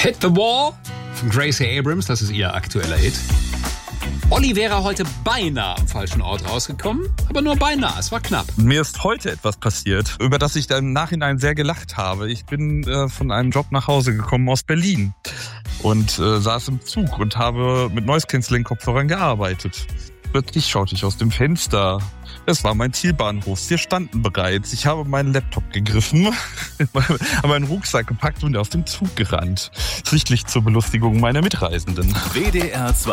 Hit the Wall von Gracie Abrams, das ist ihr aktueller Hit. Olli wäre heute beinahe am falschen Ort rausgekommen, aber nur beinahe, es war knapp. Mir ist heute etwas passiert, über das ich dann im Nachhinein sehr gelacht habe. Ich bin von einem Job nach Hause gekommen aus Berlin und saß im Zug und habe mit Noise-Canceling-Kopfhörern gearbeitet. Plötzlich schaute ich aus dem Fenster. Es war mein Zielbahnhof. Sie standen bereits. Ich habe meinen Laptop gegriffen, habe meinen Rucksack gepackt und aus dem Zug gerannt. Sichtlich zur Belustigung meiner Mitreisenden. WDR 2